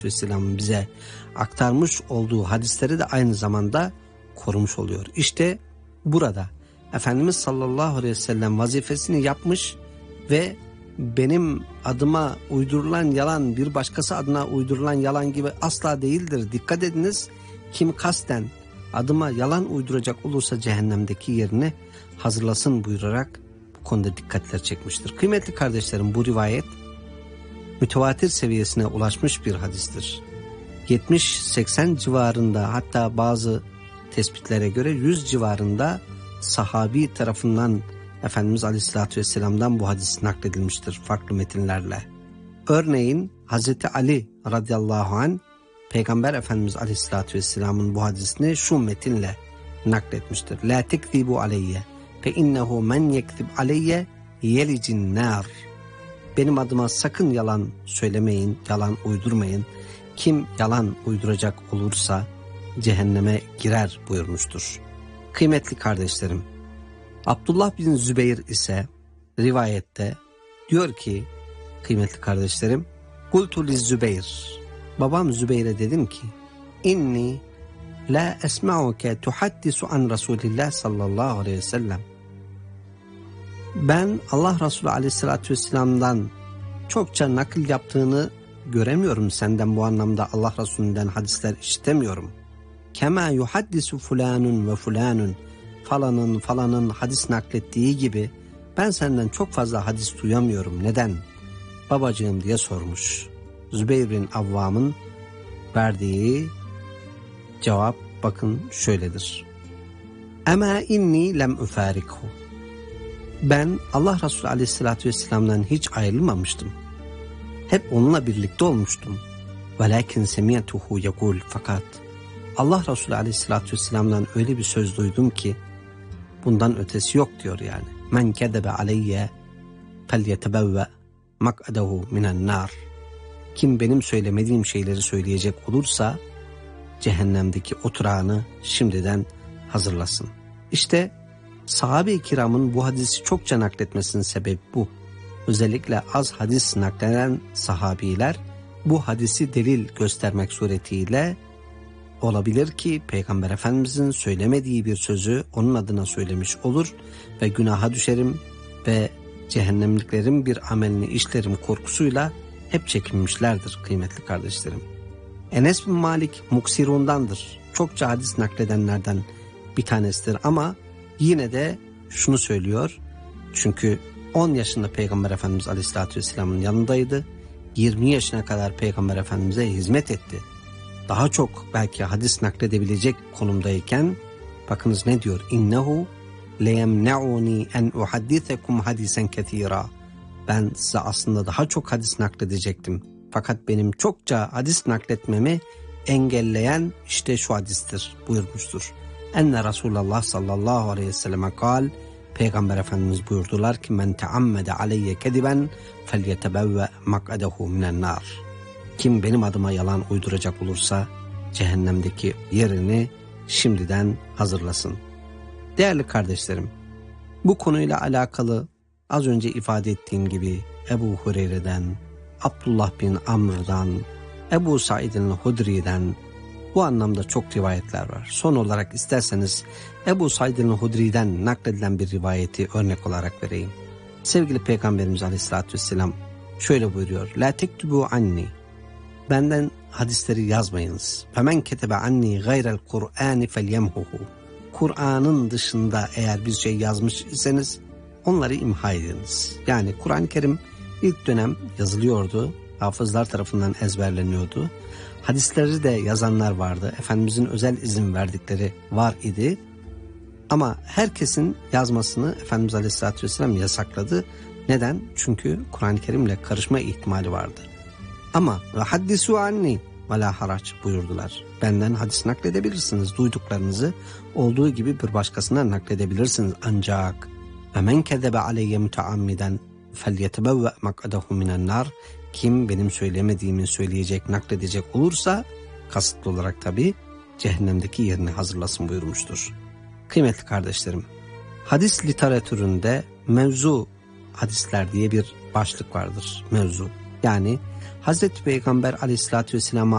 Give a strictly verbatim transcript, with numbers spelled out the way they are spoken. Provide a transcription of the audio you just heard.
Vesselam bize aktarmış olduğu hadisleri de aynı zamanda korumuş oluyor. İşte burada Efendimiz sallallahu aleyhi ve sellem vazifesini yapmış ve benim adıma uydurulan yalan bir başkası adına uydurulan yalan gibi asla değildir. Dikkat ediniz, kim kasten adıma yalan uyduracak olursa cehennemdeki yerini hazırlasın buyurarak bu konuda dikkatler çekmiştir. Kıymetli kardeşlerim, bu rivayet mütevatir seviyesine ulaşmış bir hadistir. yetmiş seksen civarında, hatta bazı tespitlere göre yüz civarında sahabi tarafından Efendimiz Aleyhisselatü Vesselam'dan bu hadis nakledilmiştir farklı metinlerle. Örneğin Hazreti Ali radıyallahu anh Peygamber Efendimiz Aleyhisselatü Vesselam'ın bu hadisini şu metinle nakletmiştir. La tekzibu aleyye fe innehu men yekzib aleyye yelicin nar. Benim adıma sakın yalan söylemeyin, yalan uydurmayın. Kim yalan uyduracak olursa cehenneme girer buyurmuştur. Kıymetli kardeşlerim, Abdullah bin Zübeyir ise rivayette diyor ki, kıymetli kardeşlerim, Kultu li Zübeyir, babam Zübeyir'e dedim ki, inni la esma'uke tuhaddisu an Resulillah sallallahu aleyhi ve sellem. Ben Allah Resulü aleyhissalatü vesselam'dan çokça nakil yaptığını göremiyorum senden, bu anlamda Allah Resulü'nden hadisler işitemiyorum. Kema yuhaddisu fulanun ve fulanun, falanın falanın hadis naklettiği gibi ben senden çok fazla hadis duyamıyorum. Neden? Babacığım diye sormuş. Zübeyir bin Avvam'ın verdiği cevap bakın şöyledir. Ema inni lem ufarikhu. Ben Allah Resulü aleyhissalatü vesselam'dan hiç ayrılmamıştım. Hep onunla birlikte olmuştum. Velakin semiyetuhu yekul, fakat Allah Resulü aleyhissalatü vesselam'dan öyle bir söz duydum ki bundan ötesi yok diyor yani. Men kedebe aleyye fel yetebevve mak'adehu minen nar. Kim benim söylemediğim şeyleri söyleyecek olursa cehennemdeki oturağını şimdiden hazırlasın. İşte sahabe-i kiramın bu hadisi çokça nakletmesinin sebebi bu. Özellikle az hadis nakleden sahabiler bu hadisi delil göstermek suretiyle olabilir ki Peygamber Efendimizin söylemediği bir sözü onun adına söylemiş olur ve günaha düşerim ve cehennemliklerin bir amelini işlerim korkusuyla hep çekinmişlerdir kıymetli kardeşlerim. Enes bin Malik muksirundandır. Çokça hadis nakledenlerden bir tanesidir ama yine de şunu söylüyor. Çünkü on yaşında Peygamber Efendimiz Aleyhisselatü Vesselam'ın yanındaydı. yirmi yaşına kadar Peygamber Efendimiz'e hizmet etti. Daha çok belki hadis nakledebilecek konumdayken bakınız ne diyor? İnnehu leyemne'uni en uhaddisekum hadisen ketira. Ben size aslında daha çok hadis nakledecektim. Fakat benim çokça hadis nakletmemi engelleyen işte şu hadistir buyurmuştur. Enne Resulullah sallallahu aleyhi ve selleme kal, Peygamber Efendimiz buyurdular ki men teammede aleyye kediben felyetebevve mak'adehu minen nar. Kim benim adıma yalan uyduracak olursa cehennemdeki yerini şimdiden hazırlasın. Değerli kardeşlerim, bu konuyla alakalı az önce ifade ettiğim gibi Ebu Hureyre'den, Abdullah bin Amr'dan, Ebu Said'in Hudri'den bu anlamda çok rivayetler var. Son olarak isterseniz Ebu Said'in Hudri'den nakledilen bir rivayeti örnek olarak vereyim. Sevgili Peygamberimiz Aleyhisselatü Vesselam şöyle buyuruyor. La tektubu anni. Benden hadisleri yazmayınız. Femen ketebe anni gayrel Kur'ani felyemhuhu. Kur'an'ın dışında eğer bir şey yazmış iseniz onları imha ediniz. Yani Kur'an-ı Kerim ilk dönem yazılıyordu. Hafızlar tarafından ezberleniyordu. Hadisleri de yazanlar vardı. Efendimizin özel izin verdikleri var idi. Ama herkesin yazmasını Efendimiz Aleyhisselatü Vesselam yasakladı. Neden? Çünkü Kur'an-ı Kerim'le karışma ihtimali vardı. Ama ve haddisu anni ve la haraç buyurdular. Benden hadis nakledebilirsiniz. Duyduklarınızı olduğu gibi bir başkasına nakledebilirsiniz. Ancak ve men kezebe aleyye müteammiden felyetebevve mak'adehu minen nar. Kim benim söylemediğimi söyleyecek, nakledecek olursa kasıtlı olarak tabi cehennemdeki yerini hazırlasın buyurmuştur. Kıymetli kardeşlerim, hadis literatüründe mevzu hadisler diye bir başlık vardır. Mevzu yani Hazreti Peygamber Aleyhisselatü Vesselam'a